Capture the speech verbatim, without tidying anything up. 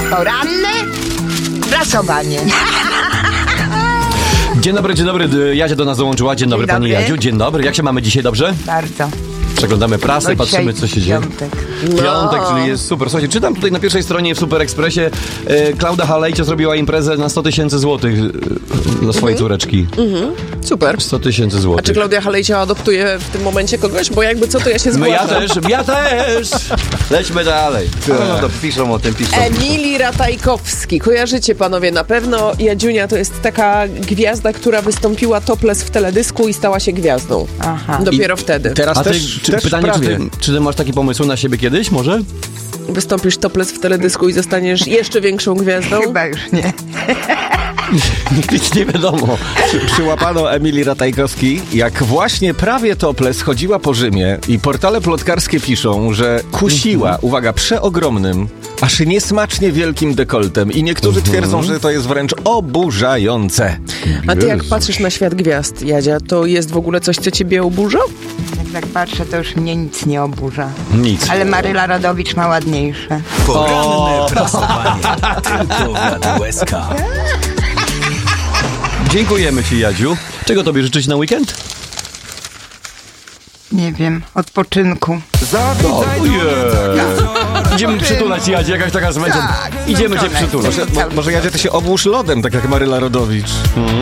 Poranne prasowanie. Dzień dobry, dzień dobry. Jadzia do nas dołączyła. Dzień dobry, Dzień pani dobry. Jadziu. Dzień dobry. Jak się mamy dzisiaj, dobrze? Bardzo. Przeglądamy prasę, No patrzymy, co się dzieje. Piątek. Piątek, czyli jest super. Słuchajcie, czytam tutaj na pierwszej stronie w Super Expressie, e, Klauda Halejcio zrobiła imprezę na sto tysięcy złotych e, dla swojej córeczki. Super. sto tysięcy złotych. A czy Klaudia Halejcio adoptuje w tym momencie kogoś? Bo jakby co, to ja się No zgłaszam. ja też, ja też! Lećmy dalej. No, no, piszą o tym, piszą. Emili Ratajkowski. Kojarzycie panowie na pewno. Jadziunia to jest taka gwiazda, która wystąpiła topless w teledysku i stała się gwiazdą. Aha. Dopiero wtedy. Teraz A ty, też, czy, też pytanie, czy prawie. ty, czy ty masz taki pomysł na siebie kiedyś, może? Wystąpisz topless w teledysku i zostaniesz jeszcze większą gwiazdą? Chyba już nie. Nic nie wiadomo. Przyłapano Emilii Ratajkowski, jak właśnie prawie topless chodziła po Rzymie i portale plotkarskie piszą, że kusiła, uwaga, przeogromnym, aż niesmacznie wielkim dekoltem i niektórzy twierdzą, że to jest wręcz oburzające. A ty jak Jezu. patrzysz na świat gwiazd, Jadzia, to jest w ogóle coś, co ciebie oburza? Jak tak patrzę, to już mnie nic nie oburza. Nic. Ale Maryla Rodowicz ma ładniejsze. Poranne prasowanie. Tylko w Radiu S K. Dziękujemy ci, Jadziu. Czego tobie życzyć na weekend? Nie wiem, odpoczynku. O, ojej. Idziemy przytulać, Jadzie, jakaś taka zmęczona. Tak, Idziemy cię zmęczona przytulać. jestem. Może Jadzie, ty się obłóż lodem, tak jak Maryla Rodowicz.